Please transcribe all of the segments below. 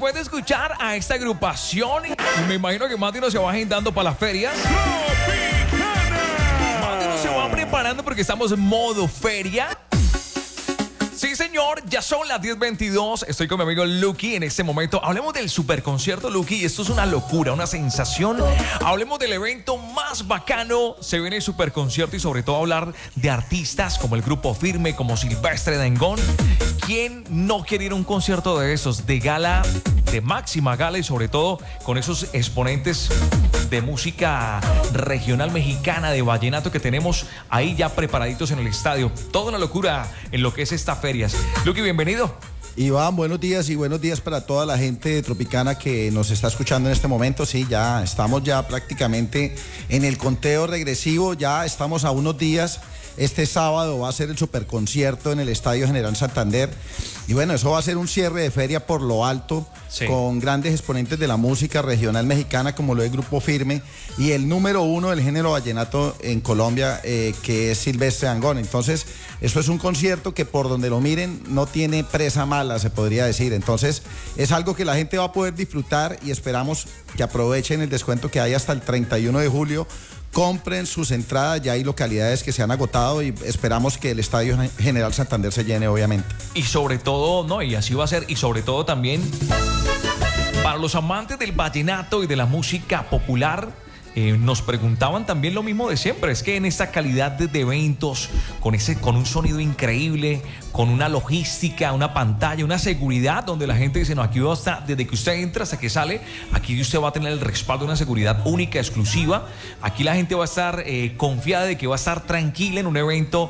después de escuchar a esta agrupación, y me imagino que más de uno se va agendando para las ferias. Más de uno se va preparando porque estamos en modo feria. Sí, señor, ya son las 10:22. Estoy con mi amigo Lucky en este momento. Hablemos del superconcierto, Lucky. Esto es una locura, una sensación. Hablemos del evento más bacano. Se viene el superconcierto y sobre todo hablar de artistas como el Grupo Firme, como Silvestre Dangond. ¿Quién no quiere ir a un concierto de esos? De gala, de máxima gala y sobre todo con esos exponentes de música regional mexicana, de vallenato que tenemos ahí ya preparaditos en el estadio. Toda una locura en lo que es esta feria. Lucky, bienvenido. Iván, buenos días y buenos días para toda la gente de Tropicana que nos está escuchando en este momento. Sí, ya estamos ya prácticamente en el conteo regresivo, ya estamos a unos días. Este sábado va a ser el superconcierto en el Estadio General Santander y bueno, eso va a ser un cierre de feria por lo alto, sí, con grandes exponentes de la música regional mexicana como lo es Grupo Firme y el número uno del género vallenato en Colombia, que es Silvestre Dangond. Entonces, esto es un concierto que por donde lo miren no tiene presa mala, se podría decir. Entonces, es algo que la gente va a poder disfrutar y esperamos que aprovechen el descuento que hay hasta el 31 de julio. Compren sus entradas, ya hay localidades que se han agotado y esperamos que el Estadio General Santander se llene, obviamente. Y sobre todo, no, y así va a ser, y sobre todo también para los amantes del vallenato y de la música popular. Nos preguntaban también lo mismo de siempre, es que en esta calidad de eventos, con un sonido increíble, con una logística, una pantalla, una seguridad, donde la gente dice, no, aquí va a estar, desde que usted entra hasta que sale, aquí usted va a tener el respaldo de una seguridad única, exclusiva. Aquí la gente va a estar confiada de que va a estar tranquila en un evento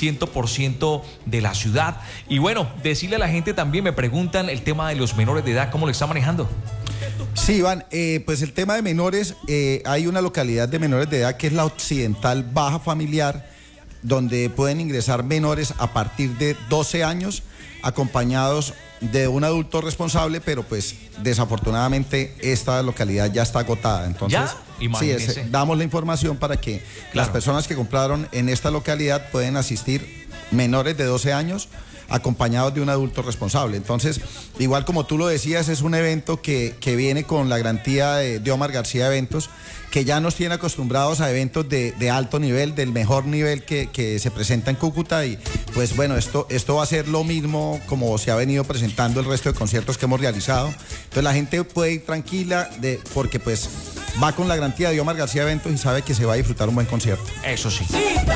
100% de la ciudad. Y bueno, decirle a la gente también, me preguntan el tema de los menores de edad, ¿cómo lo está manejando? Sí, Iván, pues el tema de menores, hay una localidad de menores de edad que es la Occidental Baja Familiar, donde pueden ingresar menores a partir de 12 años, acompañados de un adulto responsable, pero pues desafortunadamente esta localidad ya está agotada. Entonces, sí, damos la información para que las personas que compraron en esta localidad pueden asistir menores de 12 años, acompañados de un adulto responsable. Entonces, igual como tú lo decías, es un evento que viene con la garantía de Omar García Eventos, que ya nos tiene acostumbrados a eventos de alto nivel, del mejor nivel que se presenta en Cúcuta. Y pues bueno, esto va a ser lo mismo como se ha venido presentando el resto de conciertos que hemos realizado. Entonces la gente puede ir tranquila porque pues va con la garantía de Omar García Eventos y sabe que se va a disfrutar un buen concierto. Eso sí.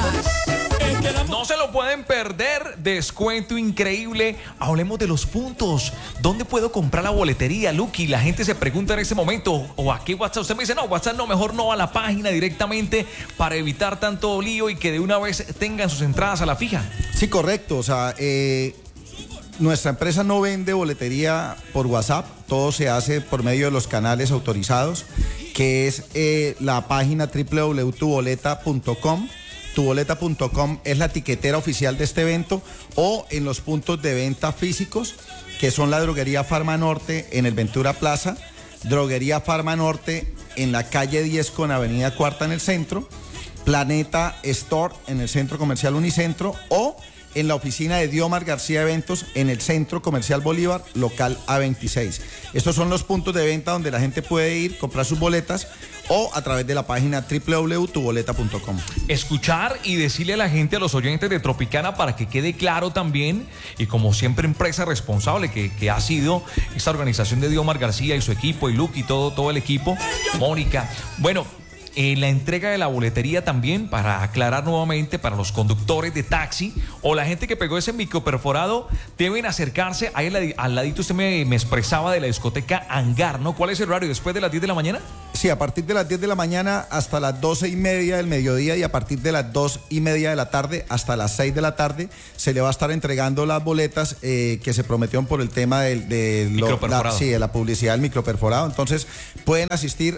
No se lo pueden perder, descuento increíble. Hablemos de los puntos. ¿Dónde puedo comprar la boletería, Lucky? La gente se pregunta en este momento, ¿o a qué WhatsApp? Usted me dice, no, WhatsApp no, mejor no, a la página directamente para evitar tanto lío y que de una vez tengan sus entradas a la fija. Sí, correcto. O sea, nuestra empresa no vende boletería por WhatsApp, todo se hace por medio de los canales autorizados, que es la página www.tuboleta.com. Tuboleta.com es la tiquetera oficial de este evento, o en los puntos de venta físicos, que son la Droguería Farma Norte en el Ventura Plaza, Droguería Farma Norte en la calle 10 con Avenida Cuarta en el centro, Planeta Store en el Centro Comercial Unicentro, o en la oficina de Diomar García Eventos en el Centro Comercial Bolívar, local A26. Estos son los puntos de venta donde la gente puede ir, comprar sus boletas, o a través de la página www.tuboleta.com. Escuchar y decirle a la gente, a los oyentes de Tropicana, para que quede claro también, y como siempre empresa responsable que ha sido esta organización de Diomar García y su equipo, y Lucky y todo el equipo, Mónica. Bueno, la entrega de la boletería también, para aclarar nuevamente, para los conductores de taxi o la gente que pegó ese microperforado, deben acercarse. Ahí al ladito usted me expresaba de la discoteca Hangar, ¿no? ¿Cuál es el horario? ¿Después de las 10 de la mañana? Sí, a partir de las 10 de la mañana hasta las 12:30 del mediodía, y a partir de las 2:30 de la tarde hasta las 6 de la tarde se le va a estar entregando las boletas que se prometieron por el tema de la publicidad del microperforado. Entonces pueden asistir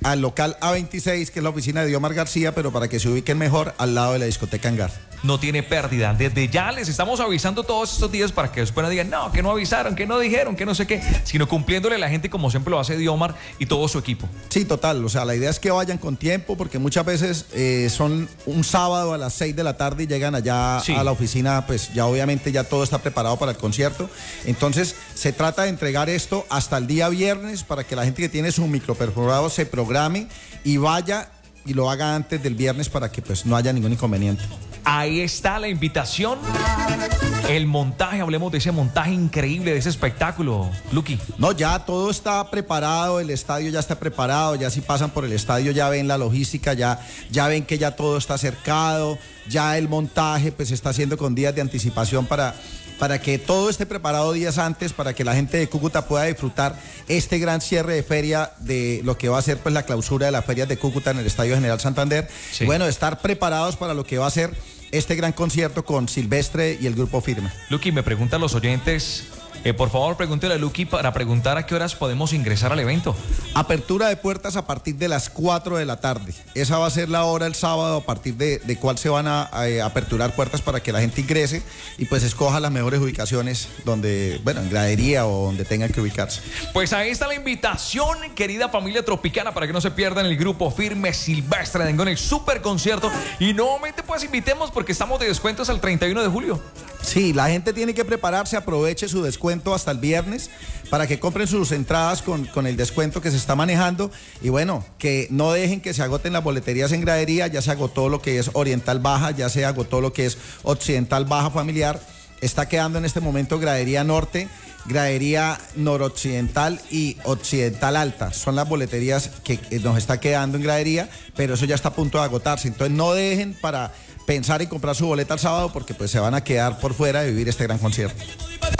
al local A26, que es la oficina de Diomar García, pero para que se ubiquen mejor, al lado de la discoteca Hangar. No tiene pérdida. Desde ya les estamos avisando todos estos días para que después no digan, no, que no avisaron, que no dijeron, que no sé qué, sino cumpliéndole a la gente como siempre lo hace Diomar y todo su equipo. Sí, total. O sea, la idea es que vayan con tiempo, porque muchas veces son un sábado a las 6 de la tarde y llegan allá a la oficina, pues ya obviamente ya todo está preparado para el concierto. Entonces, se trata de entregar esto hasta el día viernes para que la gente que tiene su microperforado se programe y vaya y lo haga antes del viernes para que pues no haya ningún inconveniente. Ahí está la invitación. El montaje, hablemos de ese montaje increíble, de ese espectáculo, Luqui. No, ya todo está preparado, el estadio ya está preparado, ya si pasan por el estadio ya ven la logística, ya ven que ya todo está cercado, ya el montaje pues se está haciendo con días de anticipación para que todo esté preparado días antes, para que la gente de Cúcuta pueda disfrutar este gran cierre de feria de lo que va a ser pues la clausura de las ferias de Cúcuta en el Estadio General Santander. Sí. Y bueno, estar preparados para lo que va a ser este gran concierto con Silvestre y el Grupo Firme. Luqui, me preguntan los oyentes, por favor pregúntele a Luqui para preguntar a qué horas podemos ingresar al evento. Apertura de puertas a partir de las 4 de la tarde. Esa va a ser la hora el sábado a partir de cuál se van a aperturar puertas para que la gente ingrese y pues escoja las mejores ubicaciones donde, bueno, en gradería o donde tengan que ubicarse. Pues ahí está la invitación, querida familia tropicana, para que no se pierdan el Grupo Firme, Silvestre Dangond, el super concierto. Y nuevamente pues invitemos porque estamos de descuentos al 31 de julio. Sí, la gente tiene que prepararse, aproveche su descuento hasta el viernes para que compren sus entradas con el descuento que se está manejando y bueno, que no dejen que se agoten las boleterías en gradería. Ya se agotó lo que es Oriental Baja, ya se agotó lo que es Occidental Baja Familiar. Está quedando en este momento gradería norte, gradería noroccidental y occidental alta. Son las boleterías que nos está quedando en gradería, pero eso ya está a punto de agotarse. Entonces no dejen para pensar y comprar su boleta el sábado porque pues se van a quedar por fuera de vivir este gran concierto.